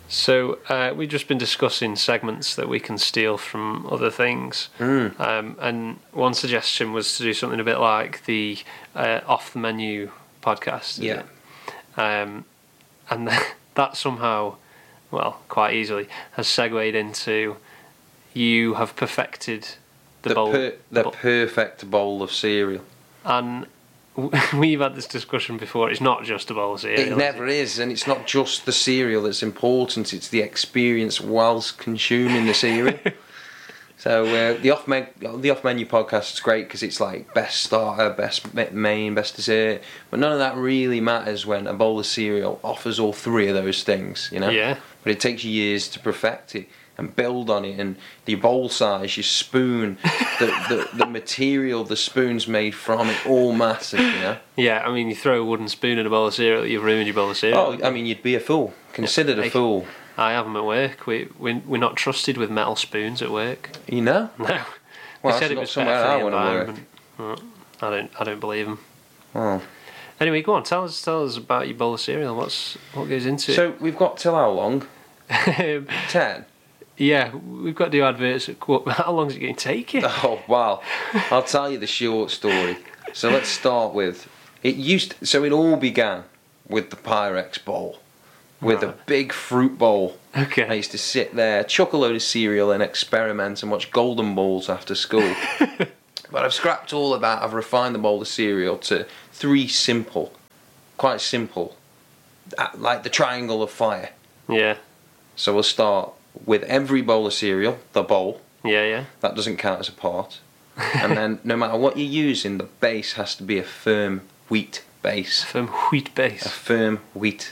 So we've just been discussing segments that we can steal from other things, and one suggestion was to do something a bit like the Off the Menu podcast. Yeah. And that somehow, well, quite easily, has segued into you have perfected the bowl. The perfect bowl of cereal. And we've had this discussion before. It's not just a bowl of cereal. It never is, and it's not just the cereal that's important. It's the experience whilst consuming the cereal. So the off menu podcast is great because it's like best starter, best main, best dessert. But none of that really matters when a bowl of cereal offers all three of those things. You know. Yeah. But it takes years to perfect it and build on it, and the bowl size, your spoon, the material the spoon's made from, it all matters, you know. Yeah, I mean, you throw a wooden spoon in a bowl of cereal, you've ruined your bowl of cereal. Oh, I mean, you'd be a fool. Considered a fool. I have them at work. We're not trusted with metal spoons at work. You know? No. Well, they said that's it not was somewhere better I for the want to work. environment. I don't believe them. Oh. Anyway, go on. Tell us about your bowl of cereal. What goes into it? So we've got till how long? 10. Yeah, we've got to do adverts. How long is it going to take you? Oh wow! I'll tell you the short story. So let's start with it all began with the Pyrex bowl, with a big fruit bowl. Okay. I used to sit there, chuck a load of cereal and experiment and watch Golden Balls after school. But I've scrapped all of that. I've refined the bowl of cereal to 3 quite simple, like the triangle of fire. Yeah. So we'll start with every bowl of cereal, the bowl. Yeah. That doesn't count as a part. And then no matter what you're using, the base has to be a firm wheat base. Firm wheat base. A firm wheat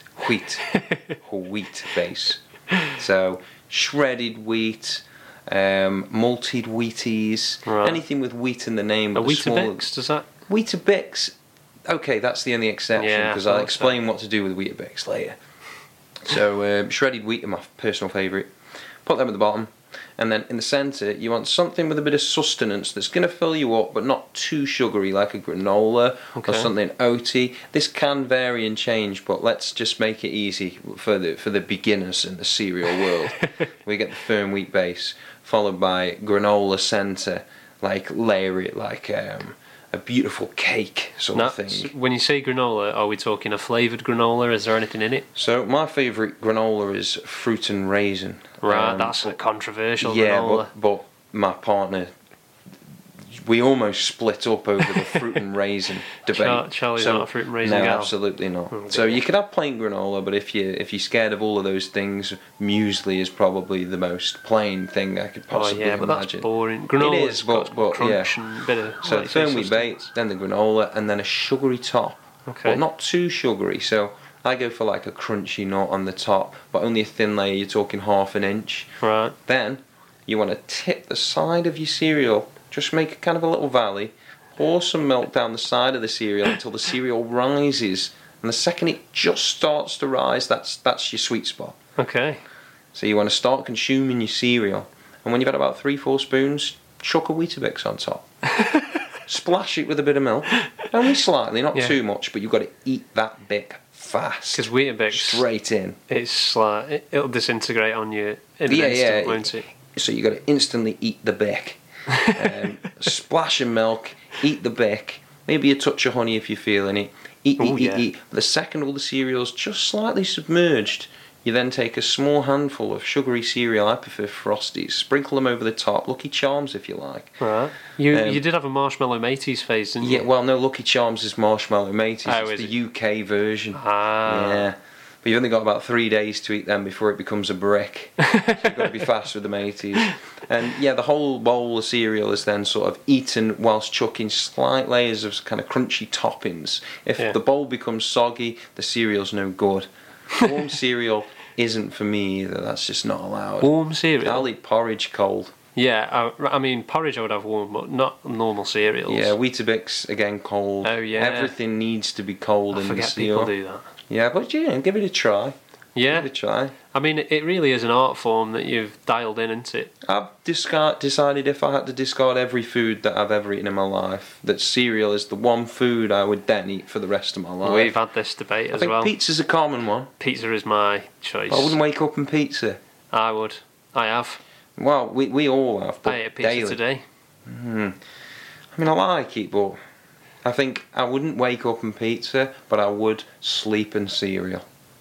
base. So shredded wheat, malted Wheaties, right. Anything with wheat in the name. A Weetabix, does that? Weetabix. Okay, that's the only exception because I'll explain what to do with Weetabix later. So shredded wheat are my personal favourite. Put them at the bottom, and then in the centre you want something with a bit of sustenance that's going to fill you up, but not too sugary, like a granola or something oaty. This can vary and change, but let's just make it easy for the beginners in the cereal world. We get the firm wheat base, followed by granola centre, like layer it like a beautiful cake sort of thing. When you say granola, are we talking a flavoured granola? Is there anything in it? So my favourite granola is fruit and raisin. Right, that's a controversial granola. Yeah, but my partner, we almost split up over the fruit and raisin debate. Charlie's not a fruit and raisin no, gal. Absolutely not. Oh, so you could have plain granola, but if you're scared of all of those things, muesli is probably the most plain thing I could possibly imagine. But that's boring. Granola it is, but crunch and a bit of so firm wheat base, then the granola, and then a sugary top. Okay. But not too sugary. So I go for like a crunchy nut on the top, but only a thin layer. You're talking half an inch. Right. Then you want to tip the side of your cereal. Just make a kind of a little valley. Pour some milk down the side of the cereal until the cereal rises. And the second it just starts to rise, that's your sweet spot. Okay. So you want to start consuming your cereal. And when you've had about 3-4 spoons, chuck a Weetabix on top. Splash it with a bit of milk. Only slightly, not too much, but you've got to eat that bit fast. Because Weetabix... Straight in. It's like... It'll disintegrate on you in an instant, won't it? So you've got to instantly eat the bick. Splash of milk, eat the bick, maybe a touch of honey if you're feeling it. Eat. The second all the cereal's just slightly submerged, you then take a small handful of sugary cereal. I prefer Frosties. Sprinkle them over the top. Lucky Charms if you like. Right. You did have a Marshmallow Mateys phase, didn't you? Yeah, well, no, Lucky Charms is Marshmallow Mateys. Oh, it's is the UK version. Ah. Yeah. But you've only got about 3 days to eat them before it becomes a brick. So you've got to be fast with the Mateys. And yeah, the whole bowl of cereal is then sort of eaten whilst chucking slight layers of kind of crunchy toppings. If the bowl becomes soggy, the cereal's no good. Warm cereal isn't for me either. That's just not allowed. Warm cereal? I'll eat porridge cold. Yeah, I mean, porridge I would have warm, but not normal cereals. Yeah, Weetabix, again, cold. Oh, yeah. Everything needs to be cold in the cereal. People do that. Yeah, but give it a try. Yeah. Give it a try. I mean, it really is an art form that you've dialed in, isn't it? I've decided if I had to discard every food that I've ever eaten in my life, that cereal is the one food I would then eat for the rest of my life. We've had this debate as well. I think pizza's a common one. Pizza is my choice. I wouldn't wake up in pizza. I would. I have. Well, we all have, but I ate a pizza daily. today. I mean, I like it, but I think I wouldn't wake up in pizza, but I would sleep in cereal.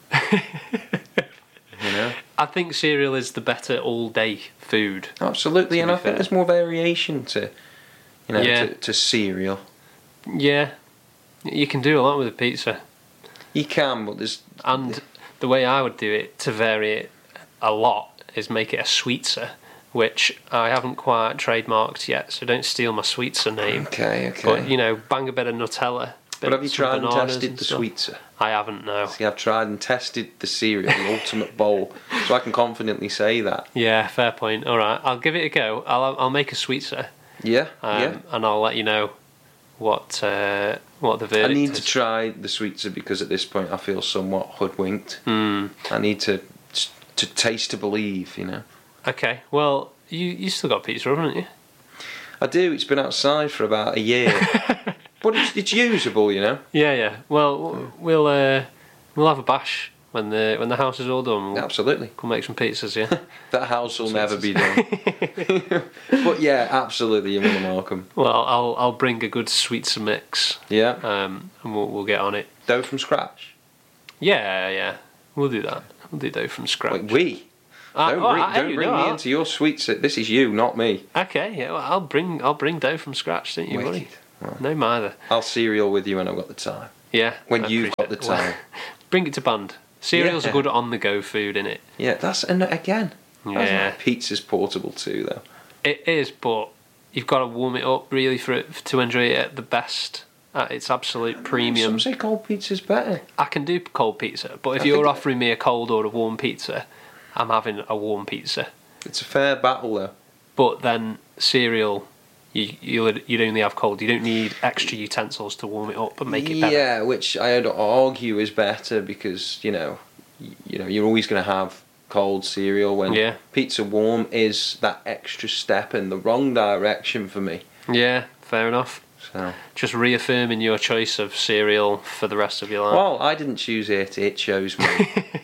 You know? I think cereal is the better all-day food. Absolutely, and I think there's more variation to, Yeah. to cereal. Yeah. You can do a lot with a pizza. You can, but there's... And the way I would do it to vary it a lot is make it a sweetser, which I haven't quite trademarked yet, so don't steal my sweetser name. Okay. But, bang a bit of Nutella. But have you tried and tested the sweetser? I haven't, no. See, I've tried and tested the cereal, the ultimate bowl, so I can confidently say that. Yeah, fair point. All right, I'll give it a go. I'll make a sweetser. Yeah, And I'll let you know what the verdict is. I need to try the sweetser because at this point I feel somewhat hoodwinked. I need to taste to believe, Okay, well, you still got pizza, haven't you? I do. It's been outside for about a year. But it's usable, Yeah. Well, we'll have a bash when the house is all done. We'll Absolutely. make some pizzas, yeah. That house will never be done. But yeah, absolutely, you're more than welcome. Well, I'll bring a good sweetser mix. Yeah. And we'll get on it. Dough from scratch. Yeah. We'll do that. We'll do dough from scratch. Wait, we. Don't bring me into your sweets. This is you, not me. Okay, yeah. Well, I'll bring dough from scratch. Don't you worry. Well, No neither. I'll cereal with you when I've got the time. Yeah. When you've got the time. Bring it to band. Cereal's a good on-the-go food, innit? Yeah, and again. Yeah. Pizza's portable too, though. It is, but you've got to warm it up really for it to enjoy it at the best. At its absolute premium. Some say cold pizza's better. I can do cold pizza, but if you're offering me a cold or a warm pizza, I'm having a warm pizza. It's a fair battle, though. But then cereal, you'd only have cold. You don't need extra utensils to warm it up and make it better. Yeah, which I'd argue is better because you're always going to have cold cereal when pizza warm is that extra step in the wrong direction for me. Yeah, fair enough. So just reaffirming your choice of cereal for the rest of your life. Well, I didn't choose it; it chose me.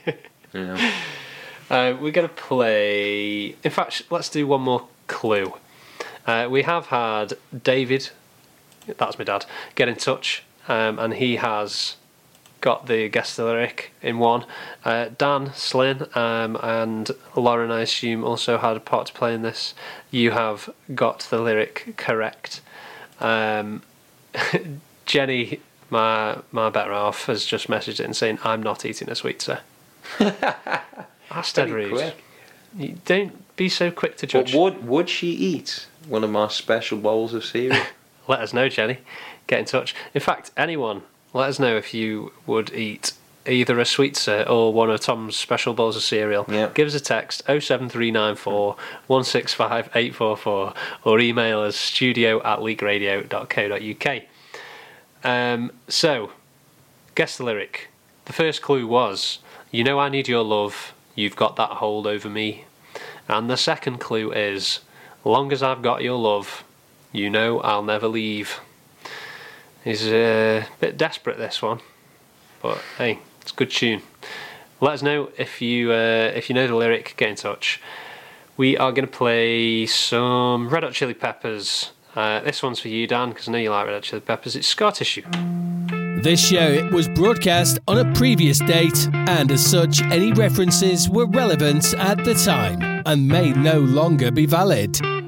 We're going to play... In fact, let's do one more clue. We have had David, that's my dad, get in touch, and he has got the guest lyric in one. Dan Slynn and Lauren, I assume, also had a part to play in this. You have got the lyric correct. Jenny, my better half, has just messaged it and saying, I'm not eating a sweetser. That's dead rude. You don't be so quick to judge. But would she eat one of my special bowls of cereal? Let us know, Jenny. Get in touch. In fact, anyone, let us know if you would eat either a sweetser or one of Tom's special bowls of cereal. Yeah. Give us a text 07394 165 844 or email us studio@leakradio.co.uk. So, guess the lyric. The first clue was, you know I need your love, you've got that hold over me. And the second clue is, long as I've got your love, you know I'll never leave. He's a bit desperate, this one, but hey, it's a good tune. Let us know if you know the lyric. Get in touch. We are going to play some Red Hot Chili Peppers. This one's for you, Dan, because I know you like Red Hot Chili Peppers. It's Scar Tissue. This show was broadcast on a previous date, and as such, any references were relevant at the time and may no longer be valid.